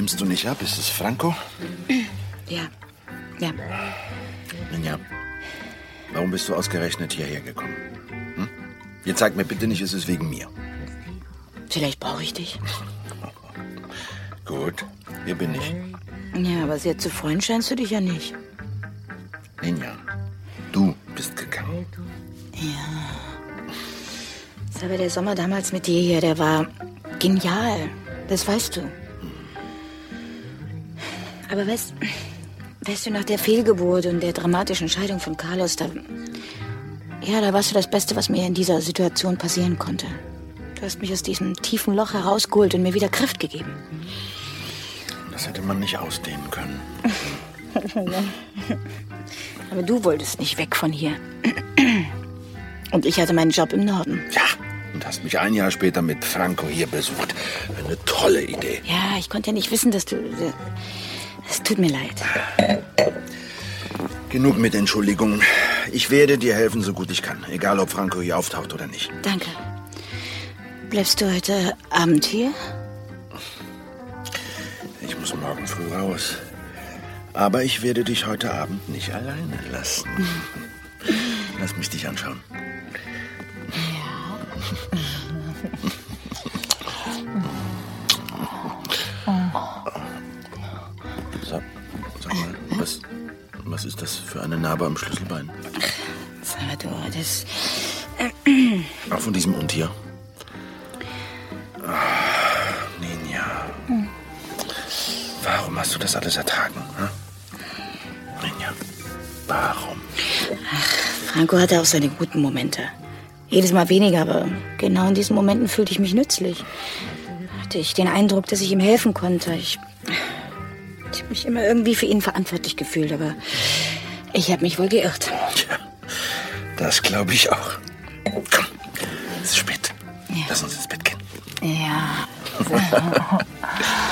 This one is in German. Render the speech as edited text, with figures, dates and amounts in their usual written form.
Nimmst du nicht ab? Ist es Franco? Ja. Ninja, warum bist du ausgerechnet hierher gekommen? Hm? Jetzt sag mir bitte nicht, es ist wegen mir. Vielleicht brauche ich dich. Gut, hier bin ich. Ja, aber sehr zu freuen scheinst du dich ja nicht. Ninja, du bist gegangen. Ja. Aber der Sommer damals mit dir hier, der war genial. Das weißt du. Aber weißt du, nach der Fehlgeburt und der dramatischen Scheidung von Carlos, da warst du das Beste, was mir in dieser Situation passieren konnte. Du hast mich aus diesem tiefen Loch herausgeholt und mir wieder Kraft gegeben. Das hätte man nicht ausdehnen können. Aber du wolltest nicht weg von hier. Und ich hatte meinen Job im Norden. Ja, und hast mich ein Jahr später mit Franco hier besucht. Eine tolle Idee. Ja, ich konnte ja nicht wissen, dass du... Es tut mir leid. Genug mit Entschuldigungen. Ich werde dir helfen, so gut ich kann. Egal, ob Franco hier auftaucht oder nicht. Danke. Bleibst du heute Abend hier? Ich muss morgen früh raus. Aber ich werde dich heute Abend nicht alleine lassen. Lass mich dich anschauen. Sag mal, was ist das für eine Narbe am Schlüsselbein? Salvador, das... Auch von diesem Untier? Ninja. Warum hast du das alles ertragen? Hm? Ninja, warum? Franco hatte auch seine guten Momente. Jedes Mal weniger, aber genau in diesen Momenten fühlte ich mich nützlich. Hatte ich den Eindruck, dass ich ihm helfen konnte. Ich habe mich immer irgendwie für ihn verantwortlich gefühlt, aber ich habe mich wohl geirrt. Tja, das glaube ich auch. Komm, es ist spät. Ja. Lass uns ins Bett gehen. Ja.